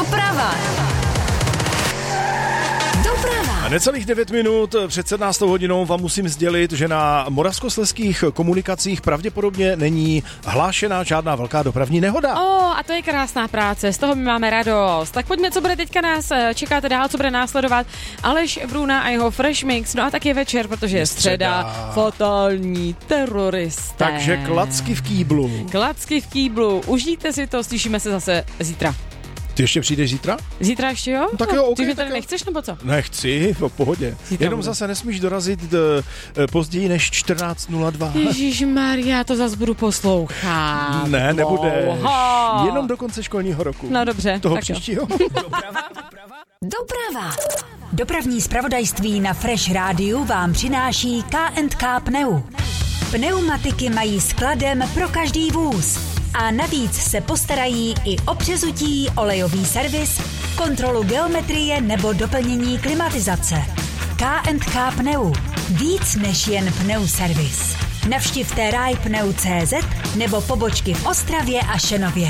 Doprava. A necelých 9 minut před 17. hodinou vám musím sdělit, že na moravskoslezských komunikacích pravděpodobně není hlášena žádná velká dopravní nehoda. A to je krásná práce, z toho my máme radost. Tak pojďme, co bude teďka nás čekáte dál, co bude následovat. Aleš Bruna a jeho Fresh Mix, no a taky večer, protože je středa, fatální teroristé. Takže klacky v kýblu. Klacky v kýblu, užijte si to, slyšíme se zase zítra. Ty ještě přijdeš zítra? Zítra ještě jo? No, tak jo, okay, ty mě tak tady jo. nechceš nebo co? Nechci, v pohodě. Zítra jenom bude. zase nesmíš dorazit později než 14:02. Ježišmarja, to zase budu poslouchat. Ne, nebudeš. Dlouho. Jenom do konce školního roku. No dobře. Toho tak příštího. Doprava. Dopravní zpravodajství na Fresh Rádiu vám přináší K&K Pneu. Pneumatiky mají skladem pro každý vůz. A navíc se postarají i o přezutí, olejový servis, kontrolu geometrie nebo doplnění klimatizace. K&K Pneu. Víc než jen pneuservis. Navštivte rajpneu.cz nebo pobočky v Ostravě a Šenově.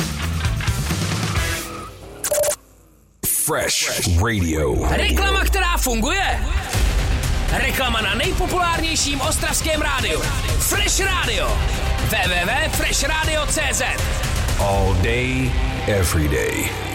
Fresh Radio. Reklama, která funguje. Reklama na nejpopulárnějším ostravském rádiu. Fresh Radio. www.freshradio.cz All day, every day.